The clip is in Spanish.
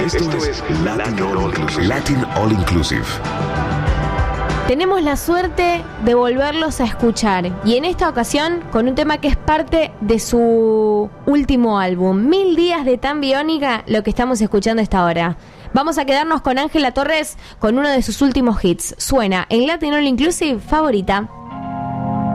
Esto es Latin All Inclusive. Tenemos la suerte de volverlos a escuchar, y en esta ocasión con un tema que es parte de su último álbum, 1000 días de Tan Biónica, lo que estamos escuchando a esta hora. Vamos a quedarnos con Ángela Torres con uno de sus últimos hits. Suena en Latin All Inclusive, Favorita.